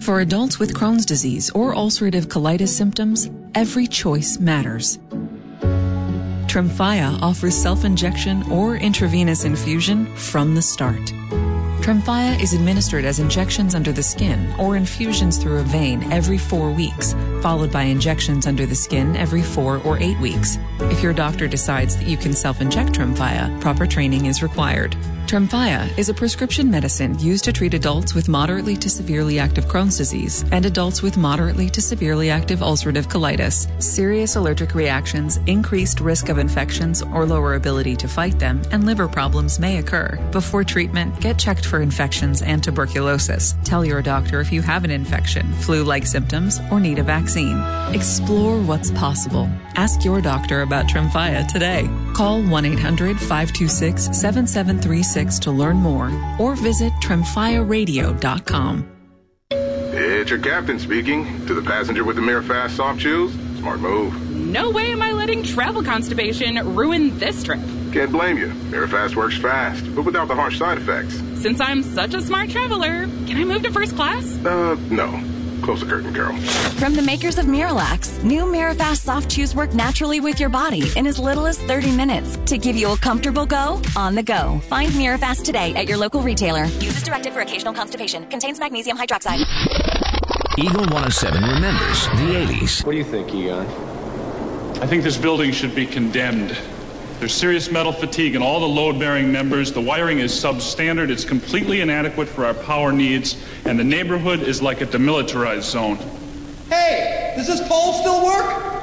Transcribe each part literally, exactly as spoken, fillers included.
For adults with Crohn's disease or ulcerative colitis symptoms, every choice matters. Tremfya offers self-injection or intravenous infusion from the start. Tremfya is administered as injections under the skin or infusions through a vein every four weeks, followed by injections under the skin every four or eight weeks. If your doctor decides that you can self-inject Tremfya, proper training is required. Tremfya is a prescription medicine used to treat adults with moderately to severely active Crohn's disease and adults with moderately to severely active ulcerative colitis. Serious allergic reactions, increased risk of infections or lower ability to fight them, and liver problems may occur. Before treatment, get checked for infections and tuberculosis. Tell your doctor if you have an infection, flu-like symptoms, or need a vaccine. Explore what's possible. Ask your doctor about Tremfya today. Call one eight hundred five two six seven seven three six to learn more or visit tremfya radio dot com. It's your captain speaking. To the passenger with the Mirafast soft chews, smart move. No way am I letting travel constipation ruin this trip. Can't blame you. Mirafast works fast, but without the harsh side effects. Since I'm such a smart traveler, can I move to first class? Uh, no. Close the curtain, Carol. From the makers of Miralax, new Mirafast soft chews work naturally with your body in as little as thirty minutes to give you a comfortable go on the go. Find Mirafast today at your local retailer. Use as directed for occasional constipation. Contains magnesium hydroxide. Eagle one oh seven remembers the eighties. What do you think, Egon? I think this building should be condemned. There's serious metal fatigue in all the load-bearing members. The wiring is substandard. It's completely inadequate for our power needs. And the neighborhood is like a demilitarized zone. Hey, does this pole still work?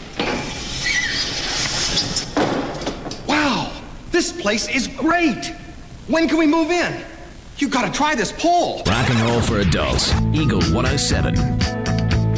Wow, this place is great. When can we move in? You gotta try this pole. Rock and roll for adults. Eagle one oh seven.